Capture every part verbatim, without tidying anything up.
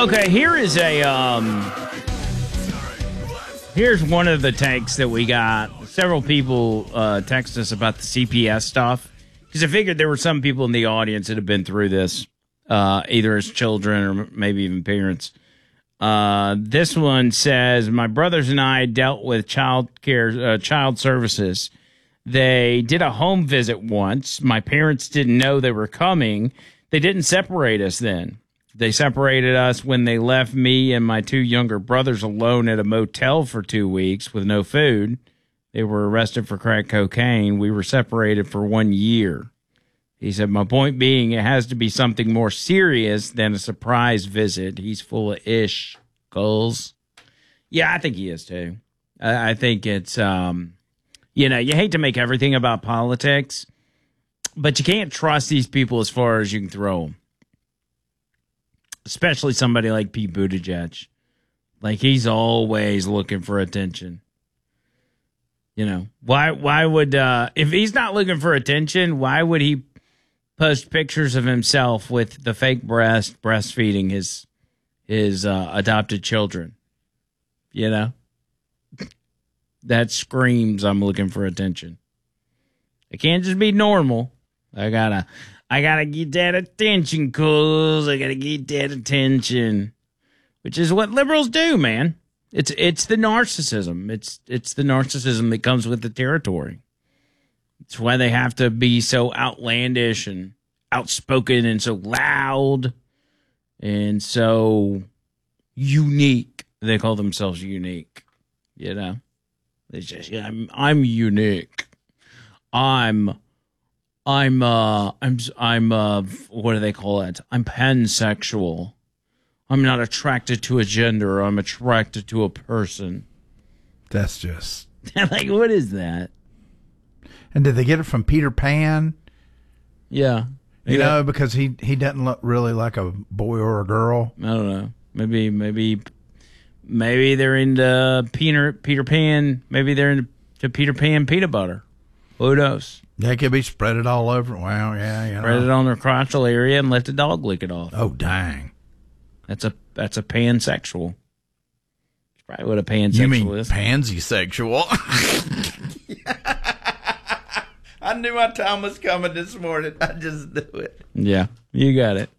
Okay, here is a um here's one of the takes that we got. Several people uh text us about the C P S stuff because I figured there were some people in the audience that have been through this, uh either as children or maybe even parents. Uh this one says, my brothers and I dealt with child care uh, child services. They did a home visit once. My parents didn't know they were coming. They didn't separate us then. They separated us when they left me and my two younger brothers alone at a motel for two weeks with no food. They were arrested for crack cocaine. We were separated for one year. He said, my point being, it has to be something more serious than a surprise visit. He's full of ish, goals. Yeah, I think he is too. I, I think it's, um, you know, you hate to make everything about politics, but you can't trust these people as far as you can throw them. Especially somebody like Pete Buttigieg. Like, he's always looking for attention. You know, why Why would, uh, if he's not looking for attention, why would he post pictures of himself with the fake breast breastfeeding his, his uh, adopted children? You know? That screams, I'm looking for attention. It can't just be normal. I gotta... I gotta get that attention, cuz. I gotta get that attention. Which is what liberals do, man. It's it's the narcissism. It's it's the narcissism that comes with the territory. It's why they have to be so outlandish and outspoken and so loud and so unique. They call themselves unique. You know? They just, yeah, I'm I'm unique. I'm I'm, uh, I'm, I'm, uh, what do they call it? I'm pansexual. I'm not attracted to a gender. I'm attracted to a person. That's just... like, what is that? And did they get it from Peter Pan? Yeah. You yeah. know, because he, he doesn't look really like a boy or a girl. I don't know. Maybe, maybe, maybe they're into Peter, Peter Pan. Maybe they're into Peter Pan peanut butter. Who knows? They could be spread it all over. Wow, yeah, you know. Spread it on their crotchal area and let the dog lick it off. Oh, dang. That's a that's a pansexual. That's probably what a pansexual you mean is. Pansy sexual? I knew my time was coming this morning. I just knew it. Yeah, you got it.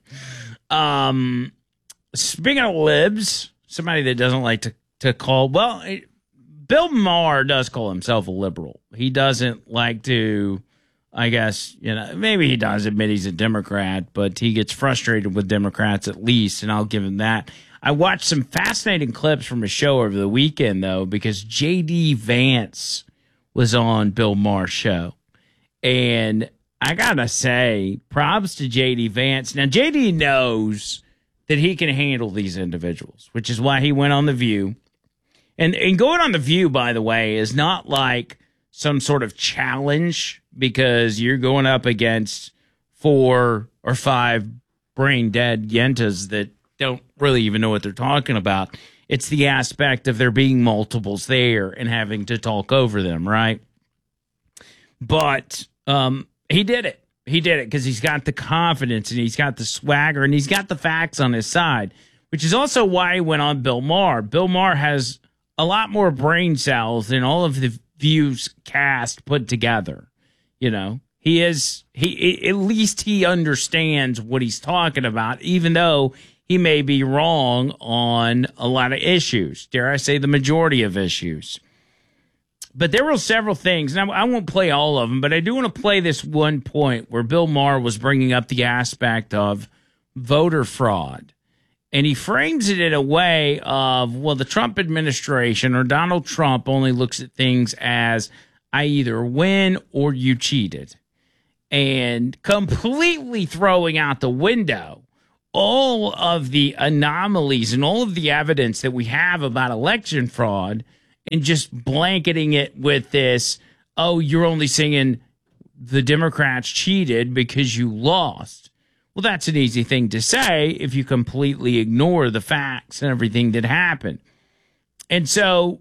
um, speaking of libs, somebody that doesn't like to, to call, well, it, Bill Maher does call himself a liberal. He doesn't like to, I guess, you know, maybe he does admit he's a Democrat, but he gets frustrated with Democrats at least, and I'll give him that. I watched some fascinating clips from a show over the weekend, though, because J D Vance was on Bill Maher's show. And I got to say, props to J D Vance. Now, J D knows that he can handle these individuals, which is why he went on The View. And and going on The View, by the way, is not like some sort of challenge because you're going up against four or five brain dead yentas that don't really even know what they're talking about. It's the aspect of there being multiples there and having to talk over them, right? But um, he did it. He did it because he's got the confidence and he's got the swagger and he's got the facts on his side, which is also why he went on Bill Maher. Bill Maher has a lot more brain cells than all of the View's cast put together. You know, he is, he, at least he understands what he's talking about, even though he may be wrong on a lot of issues. Dare I say the majority of issues. But there were several things, and I, I won't play all of them, but I do want to play this one point where Bill Maher was bringing up the aspect of voter fraud. And he frames it in a way of, well, the Trump administration or Donald Trump only looks at things as I either win or you cheated. And completely throwing out the window all of the anomalies and all of the evidence that we have about election fraud and just blanketing it with this, oh, you're only saying the Democrats cheated because you lost. Well, that's an easy thing to say if you completely ignore the facts and everything that happened. And so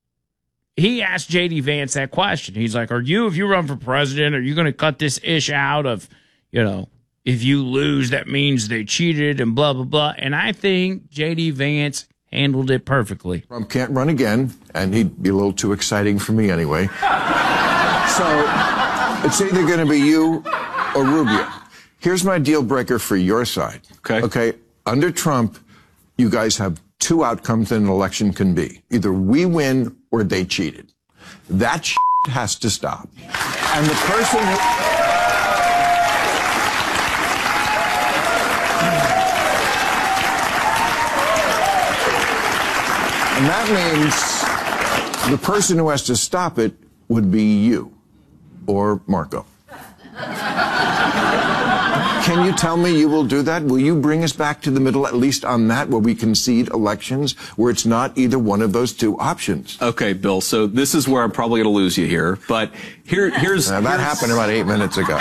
he asked J D Vance that question. He's like, are you, if you run for president, are you going to cut this ish out of, you know, if you lose, that means they cheated and blah, blah, blah. And I think J D. Vance handled it perfectly. Trump can't run again, and he'd be a little too exciting for me anyway. So it's either going to be you or Rubio. Here's my deal breaker for your side. Okay. Okay. Under Trump, you guys have two outcomes that an election can be. Either we win or they cheated. That shit has to stop. And the person who... And that means the person who has to stop it would be you or Marco. Can you tell me you will do that? Will you bring us back to the middle, at least on that, where we concede elections, where it's not either one of those two options? Okay, Bill, so this is where I'm probably going to lose you here, but here, here's... Now, that here's, happened about eight minutes ago.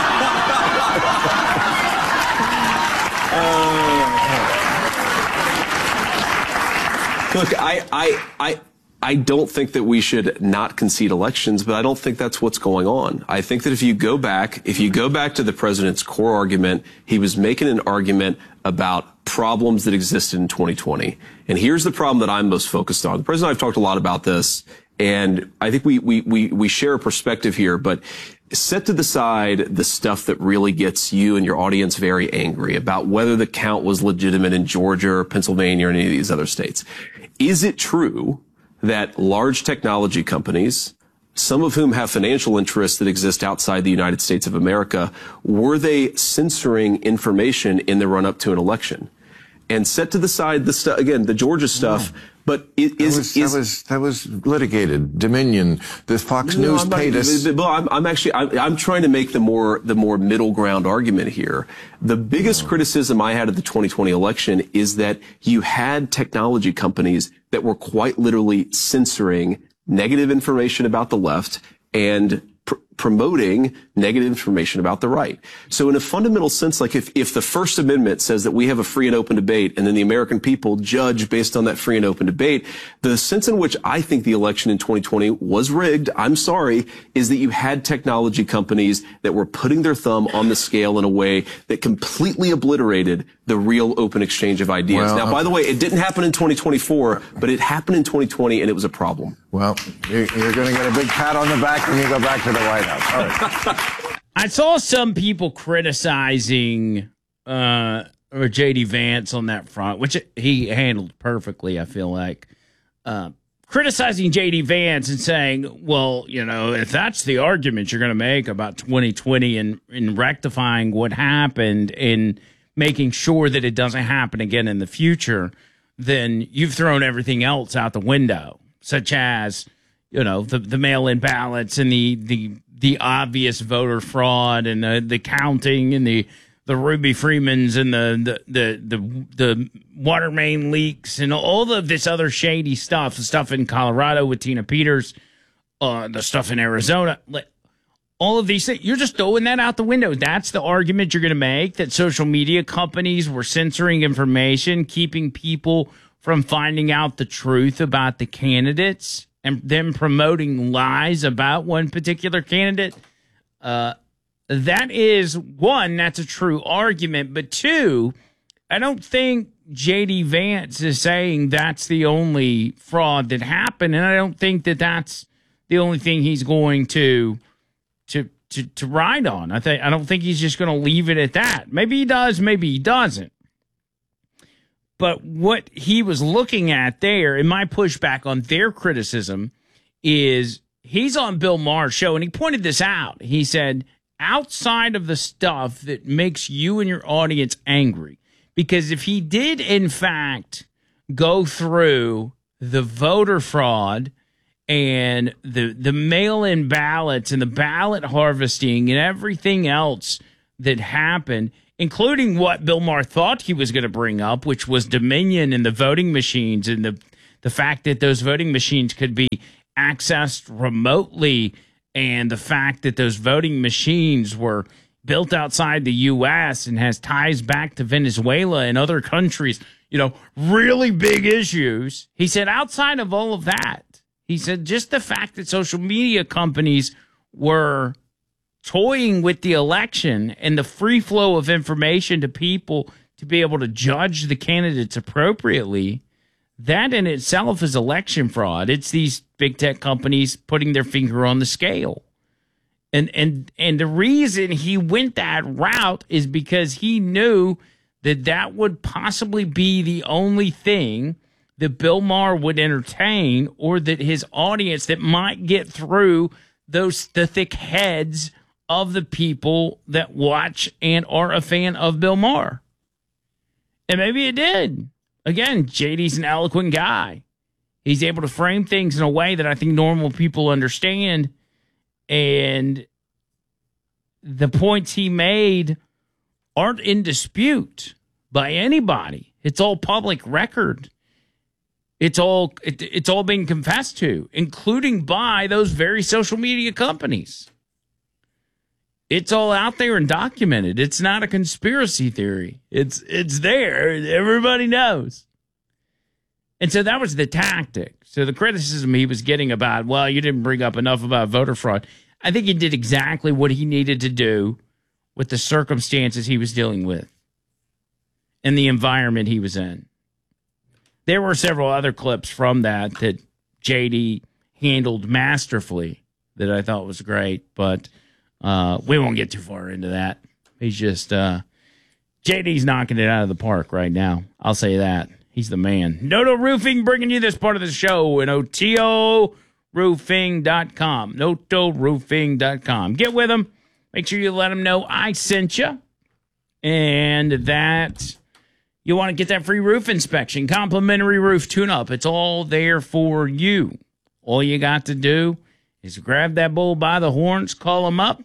uh, look, I, I, I... I don't think that we should not concede elections, but I don't think that's what's going on. I think that if you go back, if you go back to the president's core argument, he was making an argument about problems that existed in twenty twenty. And here's the problem that I'm most focused on. The president and I've talked a lot about this, and I think we, we, we, we share a perspective here, but set to the side the stuff that really gets you and your audience very angry about whether the count was legitimate in Georgia or Pennsylvania or any of these other states. Is it true that large technology companies, some of whom have financial interests that exist outside the United States of America, were they censoring information in the run-up to an election? And set to the side the stuff, again, the Georgia stuff, no. but it is, that was, is... That was, that was litigated. Dominion, the Fox no, News I'm paid not, us... Well, I'm, I'm actually, I'm, I'm trying to make the more, the more middle ground argument here. The biggest no. criticism I had of the twenty twenty election is that you had technology companies that were quite literally censoring negative information about the left and pr- promoting negative information about the right. So in a fundamental sense, like if, if the First Amendment says that we have a free and open debate and then the American people judge based on that free and open debate, the sense in which I think the election in twenty twenty was rigged, I'm sorry, is that you had technology companies that were putting their thumb on the scale in a way that completely obliterated the real open exchange of ideas. Well, now, by the way, it didn't happen in twenty twenty-four, but it happened in twenty twenty and it was a problem. Well, you're, you're going to get a big pat on the back when you go back to the White House. All right. I saw some people criticizing uh, or J D. Vance on that front, which he handled perfectly, I feel like. Uh, criticizing J D. Vance and saying, well, you know, if that's the argument you're going to make about twenty twenty and, and rectifying what happened and making sure that it doesn't happen again in the future, then you've thrown everything else out the window, such as, you know, the, the mail-in ballots and the, the, the obvious voter fraud and the, the counting and the, the Ruby Freemans and the, the, the, the, the water main leaks and all of this other shady stuff, the stuff in Colorado with Tina Peters, uh, the stuff in Arizona, all of these things. You're just throwing that out the window. That's the argument you're going to make, that social media companies were censoring information, keeping people from finding out the truth about the candidates and them promoting lies about one particular candidate. Uh, that is, one, that's a true argument. But two, I don't think J D. Vance is saying that's the only fraud that happened. And I don't think that that's the only thing he's going to to to, to ride on. I think I don't think he's just going to leave it at that. Maybe he does, maybe he doesn't. But what he was looking at there, and my pushback on their criticism, is he's on Bill Maher's show, and he pointed this out. He said, outside of the stuff that makes you and your audience angry, because if he did, in fact, go through the voter fraud and the the mail-in ballots and the ballot harvesting and everything else that happened, including what Bill Maher thought he was going to bring up, which was Dominion and the voting machines and the the fact that those voting machines could be accessed remotely, and the fact that those voting machines were built outside the U S and has ties back to Venezuela and other countries, you know, really big issues. He said outside of all of that, he said just the fact that social media companies were toying with the election and the free flow of information to people to be able to judge the candidates appropriately, that in itself is election fraud. It's these big tech companies putting their finger on the scale. And and and the reason he went that route is because he knew that that would possibly be the only thing that Bill Maher would entertain, or that his audience that might get through those the thick heads of the people that watch and are a fan of Bill Maher. And maybe it did. Again, J D's an eloquent guy. He's able to frame things in a way that I think normal people understand. And the points he made aren't in dispute by anybody. It's all public record. It's all it, it's all being confessed to, including by those very social media companies. It's all out there and documented. It's not a conspiracy theory. It's it's there. Everybody knows. And so that was the tactic. So the criticism he was getting about, well, you didn't bring up enough about voter fraud. I think he did exactly what he needed to do with the circumstances he was dealing with and the environment he was in. There were several other clips from that that J D handled masterfully that I thought was great, but uh, we won't get too far into that. He's just, uh, J D's knocking it out of the park right now. I'll say that. He's the man. Noto Roofing bringing you this part of the show at O T O roofing dot com. Noto roofing dot com. Get with them. Make sure you let them know I sent you and that you want to get that free roof inspection, complimentary roof tune-up. It's all there for you. All you got to do is grab that bull by the horns, call them up,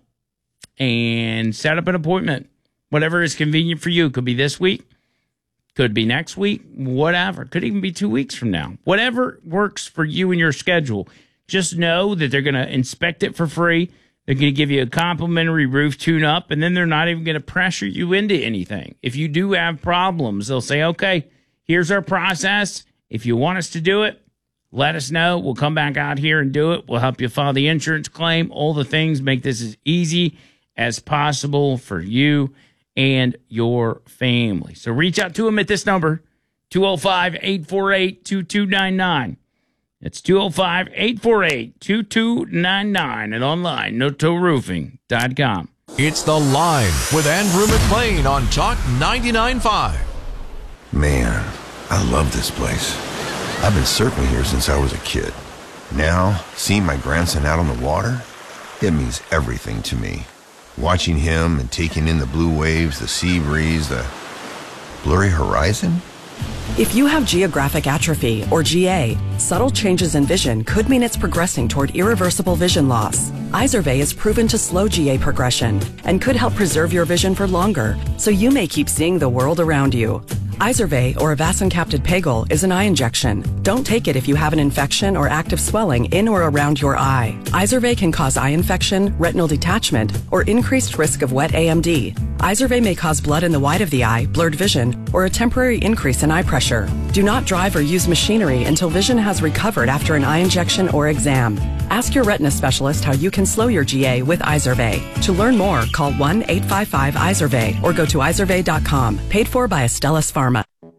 and set up an appointment. Whatever is convenient for you. Could be this week. Could be next week. Whatever. Could even be two weeks from now. Whatever works for you and your schedule. Just know that they're going to inspect it for free. They're going to give you a complimentary roof tune-up, and then they're not even going to pressure you into anything. If you do have problems, they'll say, okay, here's our process. If you want us to do it, let us know. We'll come back out here and do it. We'll help you file the insurance claim, all the things, make this as easy as possible for you and your family. So reach out to them at this number, two oh five, eight four eight, two two nine nine. It's two oh five, eight four eight, two two nine nine and online, noto roofing dot com. It's The Line with Andrew McLean on Talk ninety-nine point five. Man, I love this place. I've been surfing here since I was a kid. Now, seeing my grandson out on the water, it means everything to me. Watching him and taking in the blue waves, the sea breeze, the blurry horizon. If you have geographic atrophy, or G A, subtle changes in vision could mean it's progressing toward irreversible vision loss. Izervay is proven to slow G A progression and could help preserve your vision for longer, so you may keep seeing the world around you. Izervay, or avacincaptad pegol, is an eye injection. Don't take it if you have an infection or active swelling in or around your eye. Izervay can cause eye infection, retinal detachment, or increased risk of wet A M D. Izervay may cause blood in the white of the eye, blurred vision, or a temporary increase in eye pressure. Do not drive or use machinery until vision has recovered after an eye injection or exam. Ask your retina specialist how you can slow your G A with Izervay. To learn more, call one eight five five Izervay or go to izervay dot com. Paid for by Astellas Pharma.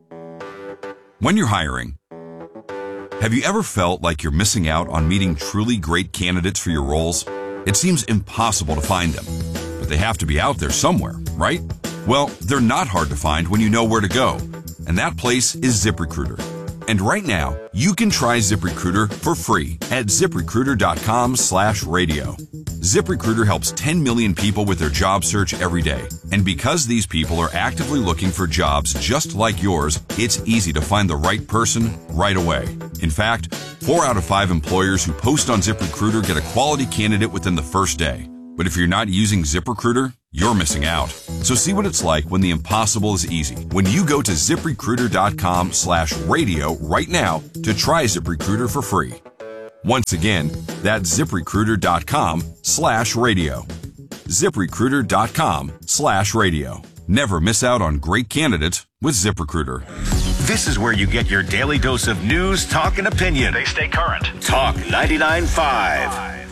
When you're hiring, have you ever felt like you're missing out on meeting truly great candidates for your roles? It seems impossible to find them, but they have to be out there somewhere, right? Well, they're not hard to find when you know where to go, and that place is ZipRecruiter. And right now, you can try ZipRecruiter for free at ziprecruiter dot com slash radio. ZipRecruiter helps ten million people with their job search every day. And because these people are actively looking for jobs just like yours, it's easy to find the right person right away. In fact, four out of five employers who post on ZipRecruiter get a quality candidate within the first day. But if you're not using ZipRecruiter, you're missing out. So see what it's like when the impossible is easy. When you go to ziprecruiter dot com slash radio right now to try ZipRecruiter for free. Once again, that's ziprecruiter dot com slash radio. ziprecruiter dot com slash radio. Never miss out on great candidates with ZipRecruiter. This is where you get your daily dose of news, talk, and opinion. They stay current. Talk ninety-nine point five.